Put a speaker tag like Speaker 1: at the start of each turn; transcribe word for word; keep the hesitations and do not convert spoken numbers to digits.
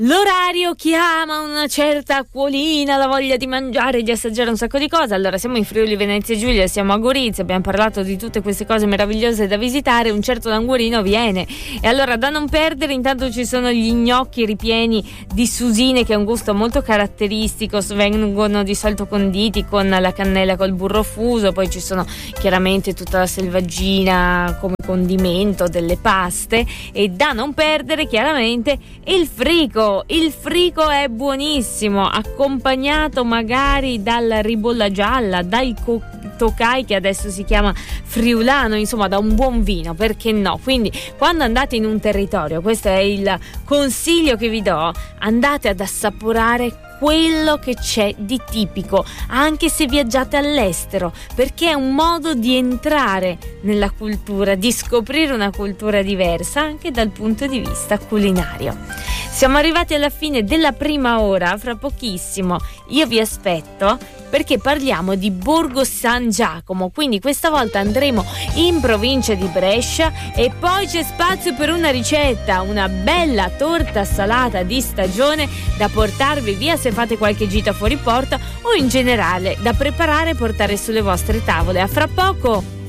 Speaker 1: L'orario chiama, una certa acquolina, la voglia di mangiare, di assaggiare un sacco di cose. Allora siamo in Friuli Venezia Giulia, siamo a Gorizia, abbiamo parlato di tutte queste cose meravigliose da visitare. Un certo languorino viene, e allora da non perdere intanto ci sono gli gnocchi ripieni di susine, che è un gusto molto caratteristico, vengono di solito conditi con la cannella col burro fuso. Poi ci sono chiaramente tutta la selvaggina come condimento, delle paste, e da non perdere chiaramente il frico. Il frico è buonissimo, accompagnato magari dalla ribolla gialla, dal co- Tokai, che adesso si chiama friulano, insomma da un buon vino, perché no? Quindi quando andate in un territorio, questo è il consiglio che vi do, andate ad assaporare quello che c'è di tipico, anche se viaggiate all'estero, perché è un modo di entrare nella cultura, di scoprire una cultura diversa anche dal punto di vista culinario. Siamo arrivati alla fine della prima ora, fra pochissimo io vi aspetto perché parliamo di Borgo San Giacomo, quindi questa volta andremo in provincia di Brescia e poi c'è spazio per una ricetta, una bella torta salata di stagione da portarvi via se fate qualche gita fuori porta o in generale da preparare e portare sulle vostre tavole. A fra poco!